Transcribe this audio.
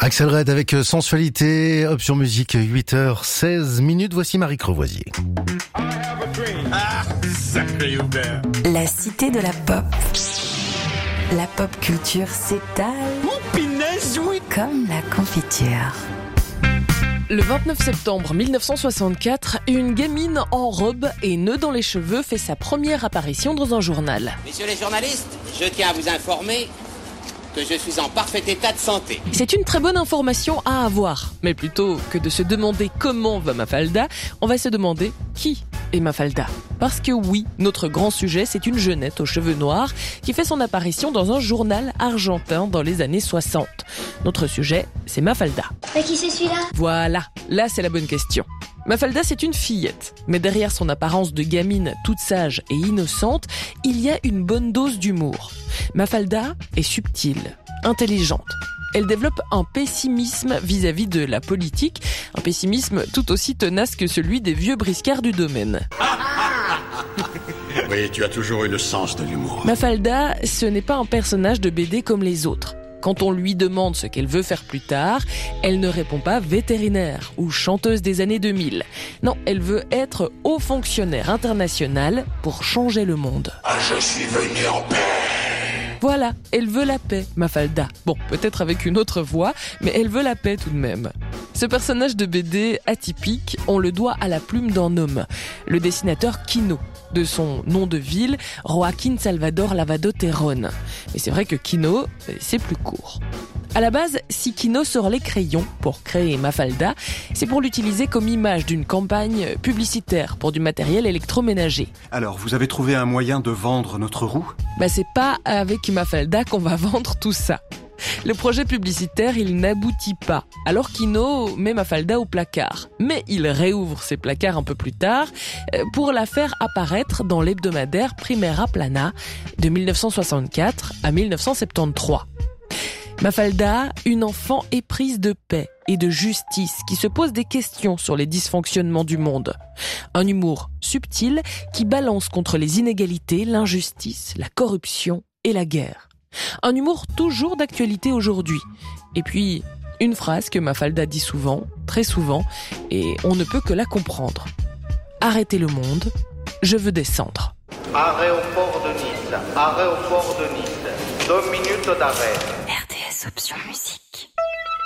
Axel Red avec Sensualité, Option Musique, 8h16. Voici Marie Crevoisier. Sacré Hubert. La cité de la pop. La pop culture s'étale comme la confiture. Le 29 septembre 1964, une gamine en robe et nœud dans les cheveux fait sa première apparition dans un journal. Messieurs les journalistes, je tiens à vous informer que je suis en parfait état de santé. C'est une très bonne information à avoir. Mais plutôt que de se demander comment va Mafalda, on va se demander qui est Mafalda. Parce que oui, notre grand sujet, c'est une jeunette aux cheveux noirs qui fait son apparition dans un journal argentin dans les années 60. Notre sujet, c'est Mafalda. Mais qui c'est celui-là ? Voilà, là c'est la bonne question. Mafalda, c'est une fillette. Mais derrière son apparence de gamine toute sage et innocente, il y a une bonne dose d'humour. Mafalda est subtile, intelligente. Elle développe un pessimisme vis-à-vis de la politique, un pessimisme tout aussi tenace que celui des vieux briscards du domaine. Oui, tu as toujours eu le sens de l'humour. Mafalda, ce n'est pas un personnage de BD comme les autres. Quand on lui demande ce qu'elle veut faire plus tard, elle ne répond pas vétérinaire ou chanteuse des années 2000. Non, elle veut être haut fonctionnaire international pour changer le monde. Je suis venu en paix. Voilà, elle veut la paix, Mafalda. Bon, peut-être avec une autre voix, mais elle veut la paix tout de même. Ce personnage de BD atypique, on le doit à la plume d'un homme, le dessinateur Quino, de son nom de ville, Joaquín Salvador Lavado Terrón. Mais c'est vrai que Quino, c'est plus court. À la base, si Quino sort les crayons pour créer Mafalda, c'est pour l'utiliser comme image d'une campagne publicitaire pour du matériel électroménager. Alors, vous avez trouvé un moyen de vendre notre roue ? C'est pas avec Mafalda qu'on va vendre tout ça. Le projet publicitaire, il n'aboutit pas. Alors Quino met Mafalda au placard. Mais il réouvre ses placards un peu plus tard pour la faire apparaître dans l'hebdomadaire Primera Plana de 1964 à 1973. Mafalda, une enfant éprise de paix et de justice qui se pose des questions sur les dysfonctionnements du monde. Un humour subtil qui balance contre les inégalités, l'injustice, la corruption et la guerre. Un humour toujours d'actualité aujourd'hui. Et puis, une phrase que Mafalda dit souvent, très souvent, et on ne peut que la comprendre. Arrêtez le monde, je veux descendre. Arrêt au port de Nice, arrêt au port de Nice, 2 minutes d'arrêt. RDS Option Musique.